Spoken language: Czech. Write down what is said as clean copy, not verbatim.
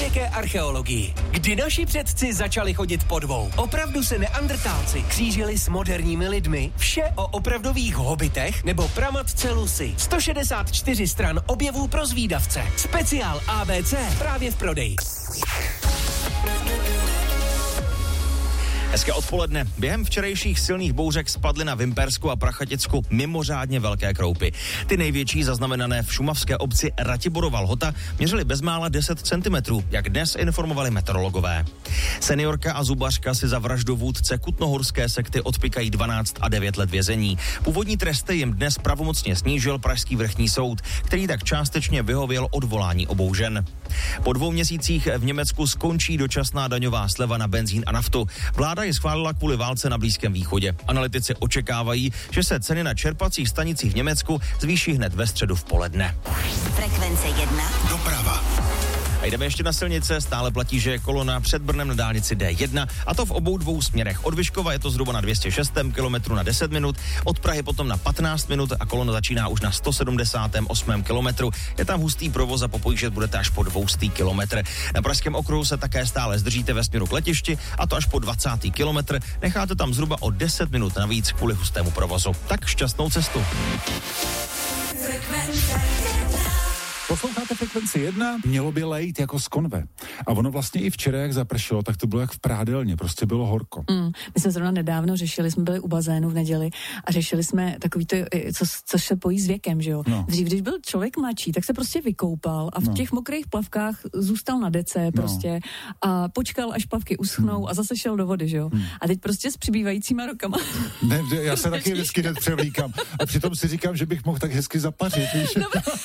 starověké archeologii. Kdy naši předci začali chodit po dvou? Opravdu se neandrtálci křížili s moderními lidmi? Vše o opravdových hobitech nebo pramatce Lucy. 164 stran objevů pro zvídavce. Speciál ABC právě v prodeji. Hezké odpoledne. Během včerejších silných bouřek spadly na Vimpersku a Prachaticku mimořádně velké kroupy. Ty největší zaznamenané v šumavské obci Ratiborova Lhota měřily bezmála 10 cm, jak dnes informovali meteorologové. Seniorka a zubařka si za vraždu vůdce kutnohorské sekty odpykají 12 a 9 let vězení. Původní tresty jim dnes pravomocně snížil Pražský vrchní soud, který tak částečně vyhověl odvolání obou žen. Po 2 měsících v Německu skončí dočasná daňová sleva na benzín a naftu. Vláda ji schválila kvůli válce na Blízkém východě. Analytici očekávají, že se ceny na čerpacích stanicích v Německu zvýší hned ve středu v poledne. Frekvence 1. Doprava. A jdeme ještě na silnice, stále platí, že je kolona před Brnem na dálnici D1 a to v obou dvou směrech. Od Vyškova je to zhruba na 206 kilometru na 10 minut, od Prahy potom na 15 minut a kolona začíná už na 178 kilometru. Je tam hustý provoz a popojíždět budete až po 200 kilometr. Na Pražském okruhu se také stále zdržíte ve směru k letišti a to až po 20. kilometr. Necháte tam zhruba o 10 minut navíc kvůli hustému provozu. Tak šťastnou cestu. Posloucháte Frekvenci 1, mělo by lejt jako z konve. A ono vlastně i včera, jak zapršelo, tak to bylo jak v prádelně, prostě bylo horko. My jsme zrovna nedávno řešili, jsme byli u bazénu v neděli a řešili jsme takový to, co se pojí s věkem, že jo. No. Dřív, když byl člověk mladší, tak se prostě vykoupal a v těch mokrých plavkách zůstal na dece prostě a počkal, až plavky uschnou a zase šel do vody, že jo. A teď prostě s přibývajícíma rokama. Ne, já se taky vždycky nepřevlíkám. A přitom si říkám, že bych mohl tak hezky zapařit, víš? No,